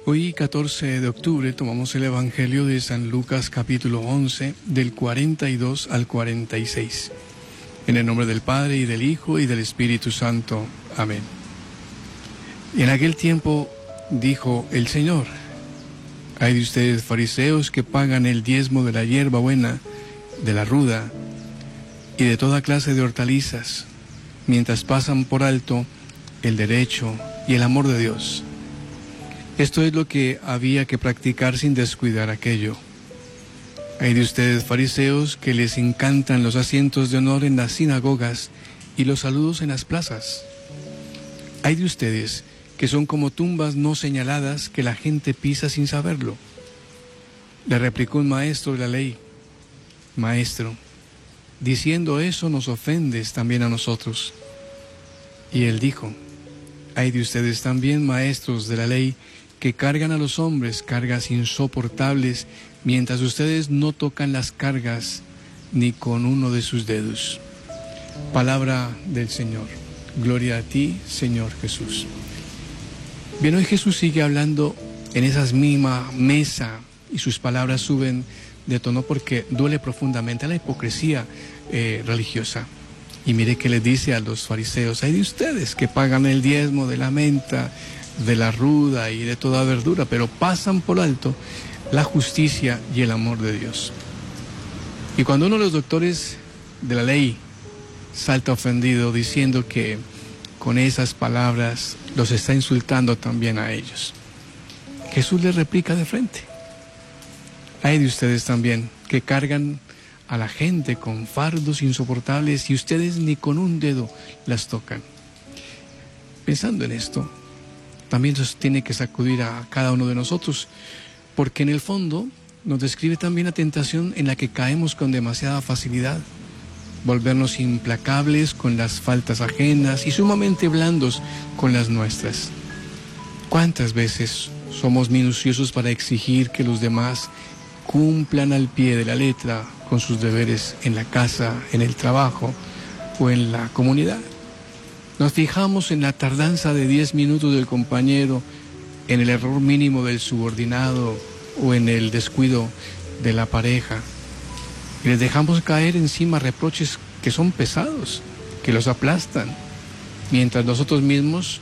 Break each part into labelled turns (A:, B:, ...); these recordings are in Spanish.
A: Hoy, 14 de octubre, tomamos el Evangelio de San Lucas, capítulo 11, del 42 al 46. En el nombre del Padre, y del Hijo, y del Espíritu Santo. Amén. Y en aquel tiempo dijo el Señor: Hay de ustedes, fariseos, que pagan el diezmo de la hierba buena, de la ruda, y de toda clase de hortalizas, mientras pasan por alto el derecho y el amor de Dios. Esto es lo que había que practicar sin descuidar aquello. Hay de ustedes, fariseos, que les encantan los asientos de honor en las sinagogas y los saludos en las plazas. Hay de ustedes que son como tumbas no señaladas que la gente pisa sin saberlo. Le replicó un maestro de la ley: Maestro, diciendo eso nos ofendes también a nosotros. Y él dijo: Hay de ustedes también, maestros de la ley, que cargan a los hombres cargas insoportables, mientras ustedes no tocan las cargas ni con uno de sus dedos. Palabra del Señor. Gloria a ti, Señor Jesús. Bien, hoy Jesús sigue hablando en esa misma mesa y sus palabras suben de tono porque duele profundamente la hipocresía religiosa. Y mire que les dice a los fariseos: hay de ustedes que pagan el diezmo de la menta, de la ruda y de toda verdura, pero pasan por alto la justicia y el amor de Dios. Y cuando uno de los doctores de la ley salta ofendido diciendo que con esas palabras los está insultando también a ellos, Jesús les replica de frente: hay de ustedes también que cargan a la gente con fardos insoportables y ustedes ni con un dedo las tocan. Pensando en esto, también nos tiene que sacudir a cada uno de nosotros, porque en el fondo nos describe también la tentación en la que caemos con demasiada facilidad: volvernos implacables con las faltas ajenas y sumamente blandos con las nuestras. ¿Cuántas veces somos minuciosos para exigir que los demás cumplan al pie de la letra con sus deberes en la casa, en el trabajo o en la comunidad? Nos fijamos en la tardanza de 10 minutos del compañero, en el error mínimo del subordinado o en el descuido de la pareja. Y les dejamos caer encima reproches que son pesados, que los aplastan, mientras nosotros mismos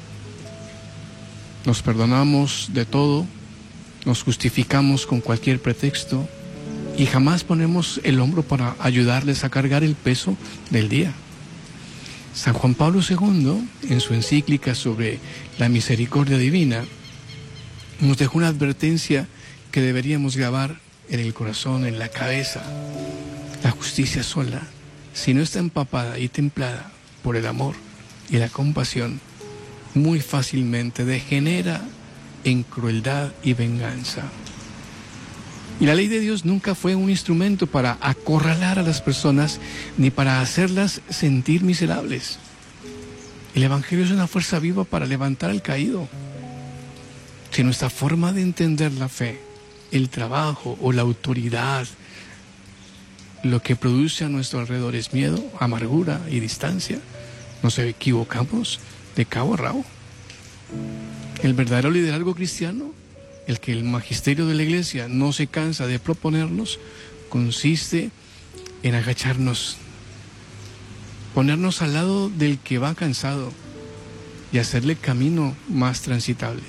A: nos perdonamos de todo, nos justificamos con cualquier pretexto y jamás ponemos el hombro para ayudarles a cargar el peso del día. San Juan Pablo II, en su encíclica sobre la misericordia divina, nos dejó una advertencia que deberíamos grabar en el corazón, en la cabeza. La justicia sola, si no está empapada y templada por el amor y la compasión, muy fácilmente degenera en crueldad y venganza. Y la ley de Dios nunca fue un instrumento para acorralar a las personas ni para hacerlas sentir miserables. El Evangelio es una fuerza viva para levantar al caído. Si nuestra forma de entender la fe, el trabajo o la autoridad, lo que produce a nuestro alrededor es miedo, amargura y distancia, nos equivocamos de cabo a rabo. El verdadero liderazgo cristiano, el que el magisterio de la Iglesia no se cansa de proponernos, consiste en agacharnos, ponernos al lado del que va cansado y hacerle camino más transitable.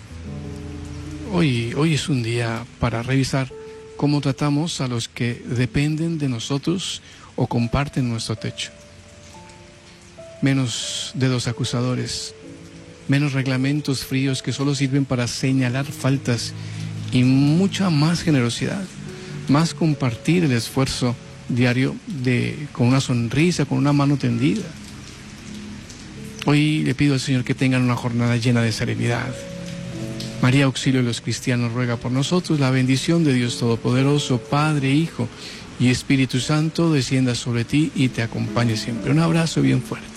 A: Hoy es un día para revisar cómo tratamos a los que dependen de nosotros o comparten nuestro techo. Menos dedos acusadores, menos reglamentos fríos que solo sirven para señalar faltas y mucha más generosidad, más compartir el esfuerzo diario con una sonrisa, con una mano tendida. Hoy le pido al Señor que tengan una jornada llena de serenidad. María, auxilio de los cristianos, ruega por nosotros. La bendición de Dios Todopoderoso, Padre, Hijo y Espíritu Santo, descienda sobre ti y te acompañe siempre. Un abrazo bien fuerte.